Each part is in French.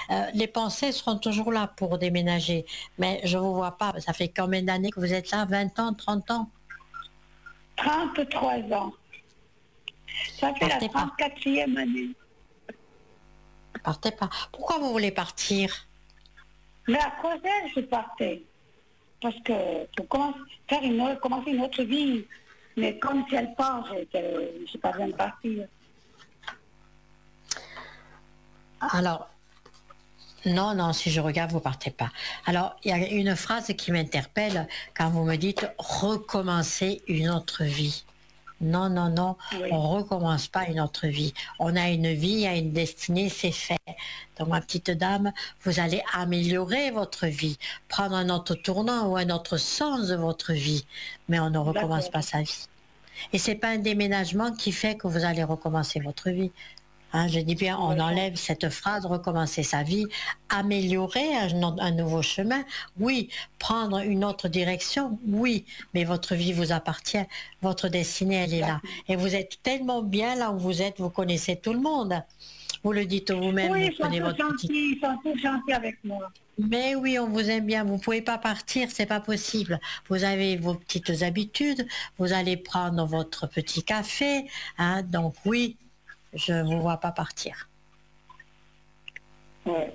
Les pensées seront toujours là pour déménager, mais je ne vous vois pas. Ça fait combien d'années que vous êtes là? 20 ans, 30 ans? 33 ans. Ça fait la Partez pas, 34e année. partez pas. Pourquoi vous voulez partir? Mais à cause d'elle, je partais. Parce que pour commencer une autre vie. Mais comme si elle part, je n'ai pas besoin de partir. Alors, non, non, si je regarde, vous partez pas. Alors, il y a une phrase qui m'interpelle quand vous me dites recommencer une autre vie. Non, non, non, Oui, on recommence pas une autre vie. On a une vie, il y a une destinée, c'est fait. Donc, ma petite dame, vous allez améliorer votre vie, prendre un autre tournant ou un autre sens de votre vie, mais on ne recommence d'accord. pas sa vie. Et c'est pas un déménagement qui fait que vous allez recommencer votre vie. Hein, je dis bien, on Oui, enlève cette phrase, recommencer sa vie, améliorer un nouveau chemin, oui, prendre une autre direction, oui, mais votre vie vous appartient, votre destinée, elle est là. d'accord. Et vous êtes tellement bien là où vous êtes, vous connaissez tout le monde. Vous le dites vous-même, Oui, vous ils sont prenez tous votre petite... gentils, ils sont tous gentils avec moi. Mais oui, on vous aime bien, vous pouvez pas partir, c'est pas possible. Vous avez vos petites habitudes, vous allez prendre votre petit café, hein, donc oui, je vous vois pas partir. Oui,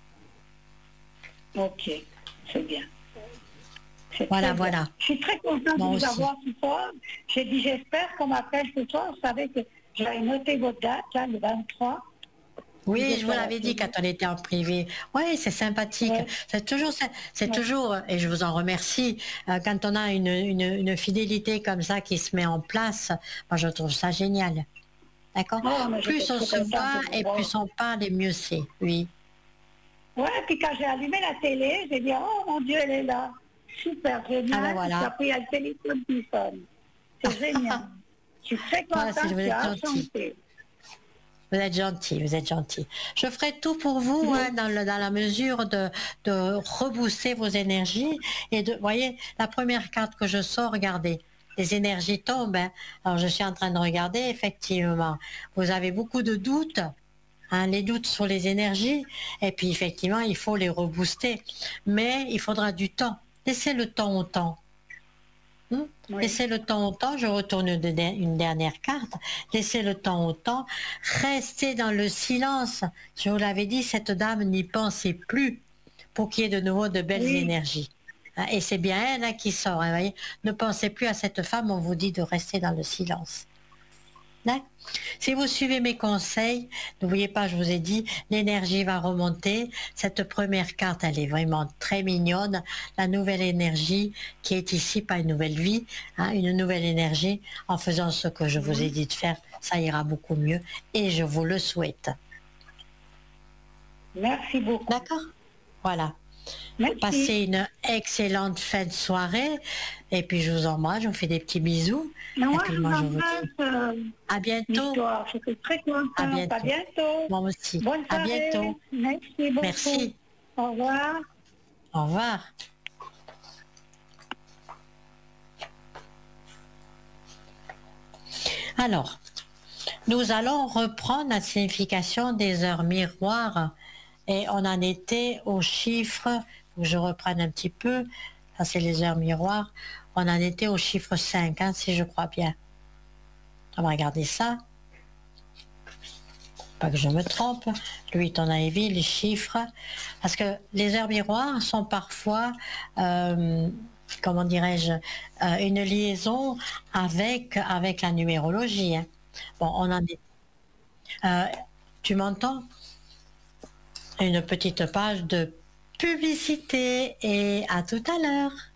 ok, c'est bien. C'est Voilà, très bien. voilà. Je suis très contente Moi de vous aussi. avoir ce soir. J'ai dit, j'espère qu'on m'appelle ce soir. Vous savez que j'avais noté votre date, là, le 23. Vous Oui, je êtes vous à la l'avais dit quand télé. on était en privé. Oui, c'est sympathique. Oui, C'est oui. toujours, et je vous en remercie, quand on a une fidélité comme ça qui se met en place, moi je trouve ça génial. D'accord? Oh, mais j'étais Plus on trop se contente de voit vous et voir. plus on parle et mieux c'est. Oui. Ouais, puis quand j'ai allumé la télé, j'ai dit, oh mon Dieu, elle est là. Super, Ah ben génial. Puis voilà. après, il y a le téléphone qui sonne. C'est génial. Je suis très Voilà, contente, vous je suis êtes gentil. enchantée. Vous êtes gentil, vous êtes gentil. Je ferai tout pour vous hein, dans la mesure de rebooster vos énergies et de, voyez, la première carte que je sors, regardez, les énergies tombent. Hein. Alors je suis en train de regarder, effectivement, vous avez beaucoup de doutes. Hein, les doutes sur les énergies, et puis effectivement, il faut les rebooster. Mais il faudra du temps. Laissez le temps au temps. Oui, Laissez le temps au temps, je retourne une dernière carte. Laissez le temps au temps, restez dans le silence. Je vous l'avais dit, cette dame n'y pensait plus pour qu'il y ait de nouveau de belles oui. énergies. Hein, et c'est bien elle hein, qui sort. Hein, voyez. Ne pensez plus à cette femme, on vous dit de rester dans le silence. Hein. Si vous suivez mes conseils, n'oubliez pas, je vous ai dit, l'énergie va remonter. Cette première carte, elle est vraiment très mignonne. La nouvelle énergie qui est ici, pas une nouvelle vie, hein, une nouvelle énergie. En faisant ce que je vous ai Mhm. dit de faire, ça ira beaucoup mieux et je vous le souhaite. Merci beaucoup. D'accord? Voilà. Merci. Passez une excellente fin de soirée et puis je vous embrasse, je vous fais des petits bisous Mais et moi, puis je vous moi je vous embrasse, dis à bientôt, l'histoire. J'étais très à contente. À bientôt. bientôt. Moi aussi, Bonne à soirée. bientôt. Merci beaucoup. Merci. Au revoir. Au revoir. Alors, nous allons reprendre la signification des heures miroirs et on en était au chiffre, faut que je reprenne un petit peu, ça c'est les heures miroirs, on en était au chiffre 5, hein, si je crois bien. On va regarder ça, pas que je me trompe, le 8 on a vu les chiffres, parce que les heures miroirs sont parfois, comment dirais-je, une liaison avec la numérologie. Hein. Bon, on en est. Euh, tu m'entends? Une petite page de publicité et à tout à l'heure.